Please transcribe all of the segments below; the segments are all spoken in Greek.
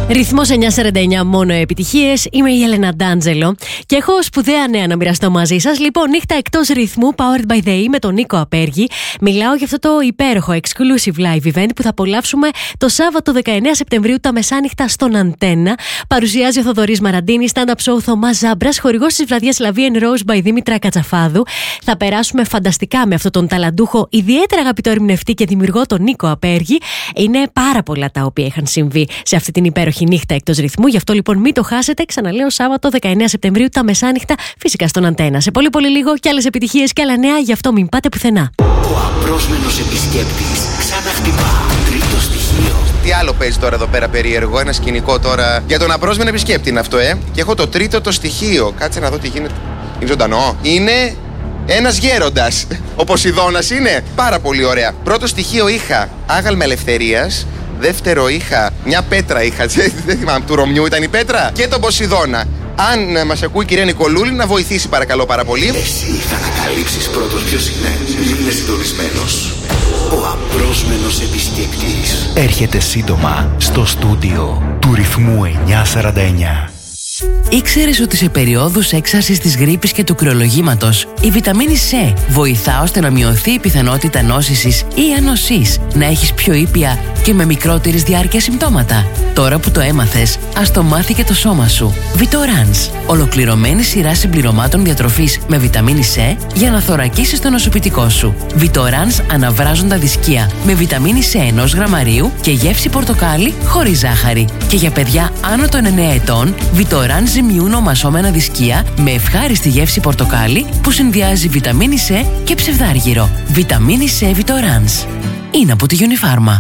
Ρυθμός 949, μόνο επιτυχίες. Είμαι η Έλενα Ντάντζελο και έχω σπουδαία νέα να μοιραστώ μαζί σας. Λοιπόν, νύχτα εκτός ρυθμού, Powered by the E με τον Νίκο Απέργη. Μιλάω για αυτό το υπέροχο exclusive live event που θα απολαύσουμε το Σάββατο 19 Σεπτεμβρίου τα μεσάνυχτα στον Αντένα. Παρουσιάζει ο Θοδωρής Μαραντίνη, stand-up show Θωμάς Ζάμπρας, χορηγός της βραδιάς La Vie and Rose by Δήμητρα Κατσαφάδου. Θα περάσουμε φανταστικά με αυτόν τον ταλαντούχο, ιδιαίτερα αγαπητό ερμηνευτή και δημιουργό, τον Νίκο Απέργη. Είναι πάρα πολλά τα οποία είχαν συμβεί σε αυτή την υπέροχη νύχτα εκτός ρυθμού. Γι' αυτό λοιπόν μην το χάσετε. Ξαναλέω, Σάββατο 19 Σεπτεμβρίου τα μεσάνυχτα, φυσικά στον Αντένα. Σε πολύ πολύ λίγο και άλλες επιτυχίες και άλλα νέα, γι' αυτό μην πάτε πουθενά. Ο απρόσμενος επισκέπτης ξαναχτυπά. Τρίτο στοιχείο. Τι άλλο παίζει τώρα εδώ πέρα περίεργο, ένα σκηνικό τώρα για τον απρόσμενο επισκέπτη είναι αυτό, Και έχω το τρίτο το στοιχείο. Κάτσε να δω τι γίνεται. Είναι ζωντανό. Είναι ένας γέροντας. Ο Ποσειδώνας είναι. Πάρα πολύ ωραία. Πρώτο στοιχείο είχα άγαλμα ελευθερίας. Δεύτερο είχα μια πέτρα. Δεν θυμάμαι, του Ρωμιού ήταν η πέτρα. Και τον Ποσειδώνα. Αν μας ακούει η κυρία Νικολούλη, να βοηθήσει παρακαλώ πάρα πολύ. Εσύ θα ανακαλύψεις πρώτος ποιος είναι. Είναι συντονισμένος. Ο απρόσμενος επισκέπτης έρχεται σύντομα στο στούντιο του ρυθμού 949. Ήξερες ότι σε περιόδους έξαρσης της γρίπης και του κρυολογήματος η βιταμίνη C βοηθά ώστε να μειωθεί η πιθανότητα νόσησης ή ανοσής, να έχεις πιο ήπια και με μικρότερης διάρκεια συμπτώματα? Τώρα που το έμαθες, ας το μάθει και το σώμα σου. Vitorans, ολοκληρωμένη σειρά συμπληρωμάτων διατροφής με βιταμίνη C για να θωρακίσεις το νοσοποιητικό σου. Vitorans αναβράζοντα δισκία με βιταμίνη C 1 γραμμαρίου και γεύση πορτοκάλι χωρίς ζάχαρη. Και για παιδιά άνω των 9 ετών, Vitorans ζυμιούν ομασώμενα δισκία με ευχάριστη γεύση πορτοκάλι που συνδυάζει βιταμίνη C και ψευδάργυρο. Βιταμίνη C Vitorans. Είναι από τη Unifarma.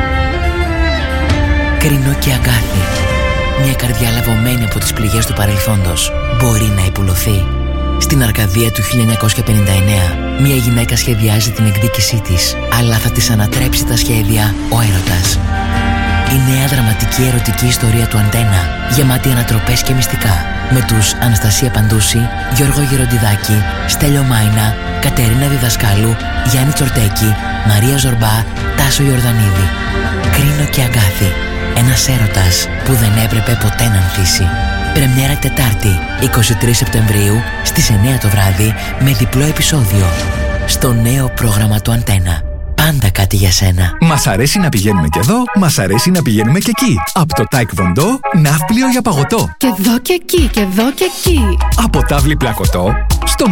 Κρίνο και Αγκάθι. Μια καρδιά λαβωμένη από τις πληγές του παρελθόντος μπορεί να υπουλωθεί. Στην Αρκαδία του 1959, μια γυναίκα σχεδιάζει την εκδίκησή της, αλλά θα της ανατρέψει τα σχέδια ο έρωτας. Η νέα δραματική ερωτική ιστορία του Αντένα, γεμάτη ανατροπές και μυστικά, με τους Αναστασία Παντούση, Γιώργο Γεροντιδάκη, Στέλιο Μάινα, Κατερίνα Διδασκάλου, Γιάννη Τσορτέκη, Μαρία Ζορμπά, Τάσο Ιορδανίδη. Κρίνο και Αγκάθι. Ένας έρωτας που δεν έπρεπε ποτέ να ανθίσει. Πρεμιέρα Τετάρτη, 23 Σεπτεμβρίου, στις 9 το βράδυ, με διπλό επεισόδιο. Στο νέο πρόγραμμα του Αντένα. Πάντα κάτι για σένα. Μας αρέσει να πηγαίνουμε και εδώ, μας αρέσει να πηγαίνουμε και εκεί. Από το Taekwondo, ναύπλιο για παγωτό. Και εδώ και εκεί, και εδώ και εκεί. Από τάβλη πλακωτό, στο